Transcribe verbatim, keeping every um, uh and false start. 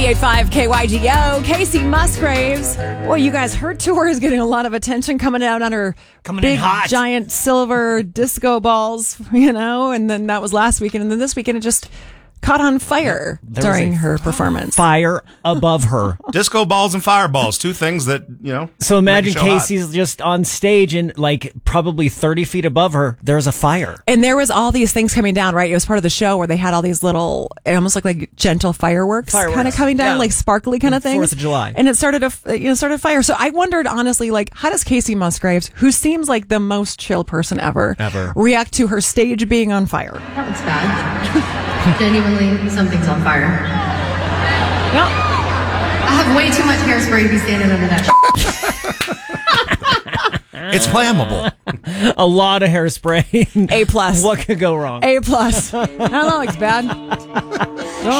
ninety-eight point five K Y G O, Casey Musgraves. Boy, you guys, her tour is getting a lot of attention coming out on her Coming big, in hot. giant silver disco balls, you know, and then that was last weekend. And then this weekend it just caught on fire There was during a her performance. Fire above her. Disco balls and fireballs, two things that, you know. So imagine make a show hot. Casey's just on stage and like probably thirty feet above her, there's a fire. And there was all these things coming down, right? It was part of the show where they had all these little, it almost looked like gentle fireworks, Fireworks. kind of coming down, Yeah. like sparkly kind of things. Fourth of July. And it started a, you know, started fire. So I wondered, honestly, like, how does Casey Musgraves, who seems like the most chill person ever, Ever. react to her stage being on fire? That looks bad. Genuinely, something's on fire. No. I have way too much hairspray to be standing under that. It's flammable. A lot of hairspray. A plus. What could go wrong? A plus. I don't know, it's bad.